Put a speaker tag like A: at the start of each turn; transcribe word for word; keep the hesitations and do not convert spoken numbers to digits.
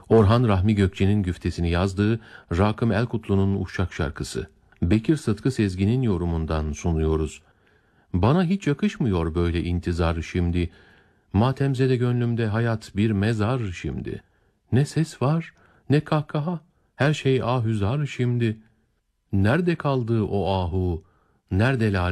A: Orhan Rahmi Gökçe'nin güftesini yazdığı Rakım Elkutlu'nun Uşak şarkısı. Bekir Sıtkı Sezgin'in yorumundan sunuyoruz. Bana hiç yakışmıyor böyle intizar şimdi. Matemzede gönlümde hayat bir mezar şimdi. Ne ses var, ne kahkaha, her şey ahüzar şimdi. Nerede kaldı o ahu, nerede lale?